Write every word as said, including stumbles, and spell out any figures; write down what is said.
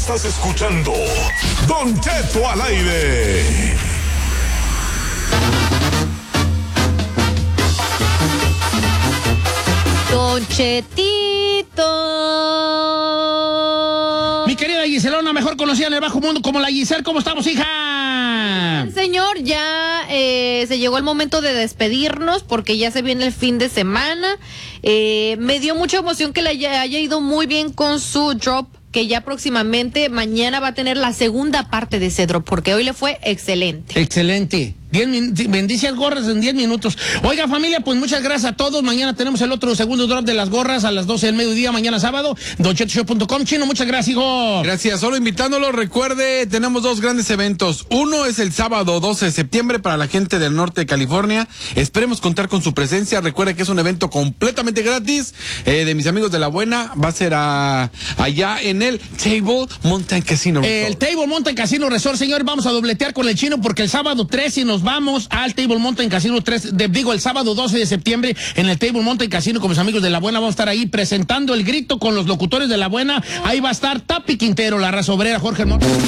Estás escuchando Don Cheto al aire. Don Chetito. Mi querida Giselona, mejor conocida en el bajo mundo como la Giselle. ¿Cómo estamos, hija? Señor, ya eh, se llegó el momento de despedirnos porque ya se viene el fin de semana. Eh, me dio mucha emoción que le haya, haya ido muy bien con su drop, que ya próximamente mañana va a tener la segunda parte de ese drop, porque hoy le fue excelente. Excelente. Diez min- bendice las gorras en diez minutos. Oiga, familia, pues muchas gracias a todos. Mañana tenemos el otro segundo drop de las gorras a las doce del mediodía, mañana sábado. don cheto show punto com. Chino, muchas gracias, hijo. Gracias, solo invitándolo, recuerde, tenemos dos grandes eventos. Uno es el sábado doce de septiembre para la gente del norte de California. Esperemos contar con su presencia. Recuerde que es un evento completamente gratis, eh, de mis amigos de La Buena. Va a ser a, allá en el Table Mountain Casino Resort. El Table Mountain Casino Resort, señores, vamos a dobletear con el Chino porque el sábado trece nos vamos al Table Mountain Casino tres, de, digo, el sábado doce de septiembre en el Table Mountain Casino con mis amigos de La Buena. Vamos a estar ahí presentando el grito con los locutores de La Buena. Ahí va a estar Tapi Quintero, la raza obrera, Jorge Hermoso.